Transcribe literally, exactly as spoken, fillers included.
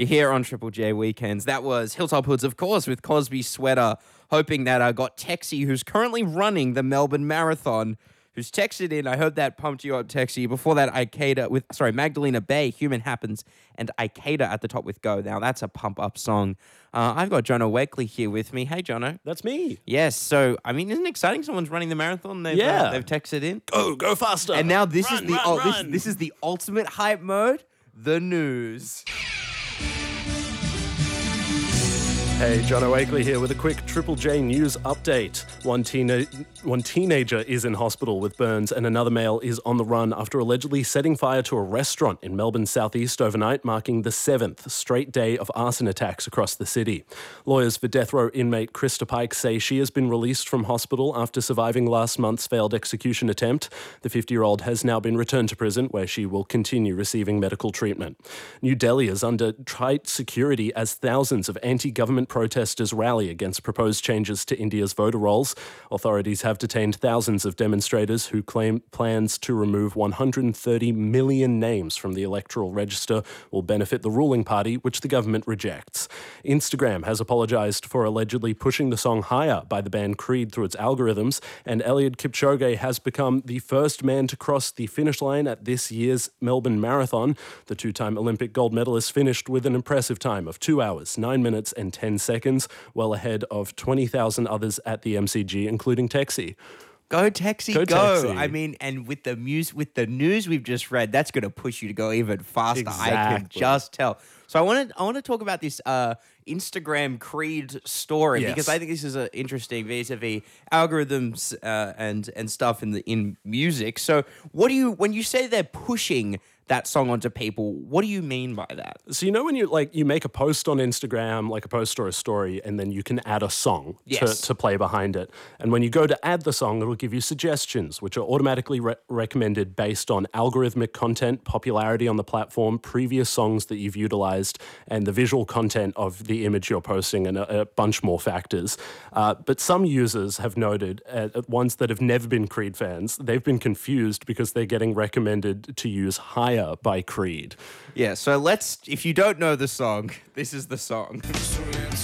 You're here on Triple J Weekends. That was Hilltop Hoods, of course, with Cosby Sweater, hoping that I got Texie, who's currently running the Melbourne Marathon, who's texted in. I hope that pumped you up, Texie. Before that, Icada with, sorry, Magdalena Bay, Human Happens, and Icada at the top with Go. Now, that's a pump-up song. Uh, I've got Jono Wakely here with me. Hey, Jono. That's me. Yes, so, I mean, isn't it exciting? Someone's running the marathon. They've, Yeah. uh, they've texted in. Go, go faster. And now this Run, is the run, oh, this, run. this is the ultimate hype mode, the news. Hey, Jono Wakely here with a quick Triple J news update. One, teena- one teenager is in hospital with burns and another male is on the run after allegedly setting fire to a restaurant in Melbourne's southeast overnight, marking the seventh straight day of arson attacks across the city. Lawyers for death row inmate Krista Pike say she has been released from hospital after surviving last month's failed execution attempt. The fifty-year-old has now been returned to prison where she will continue receiving medical treatment. New Delhi is under tight security as thousands of anti-government protesters rally against proposed changes to India's voter rolls. Authorities have detained thousands of demonstrators who claim plans to remove one hundred thirty million names from the electoral register will benefit the ruling party, which the government rejects. Instagram has apologized for allegedly pushing the song higher by the band Creed through its algorithms, and Eliud Kipchoge has become the first man to cross the finish line at this year's Melbourne Marathon. The two-time Olympic gold medalist finished with an impressive time of two hours, nine minutes and ten seconds, well ahead of twenty thousand others at the M C G, including Texie. Go Texie, Go, go! Texie. I mean, and with the news, with the news we've just read, that's going to push you to go even faster. I can Exactly. just tell. So I want to, I want to talk about this uh, Instagram Creed story Yes. because I think this is a interesting vis-a-vis algorithms uh, and and stuff in the in music. So what do you when you say they're pushing that song onto people? What do you mean by that? So you know when you like you make a post on Instagram, like a post or a story, and then you can add a song Yes. to, to play behind it. And when you go to add the song, it'll give you suggestions, which are automatically re- recommended based on algorithmic content, popularity on the platform, previous songs that you've utilized, and the visual content of the image you're posting, and a, a bunch more factors. Uh, but some users have noted, uh, ones that have never been Creed fans, they've been confused because they're getting recommended to use Higher by Creed. Yeah. So let's. If you don't know the song, this is the song.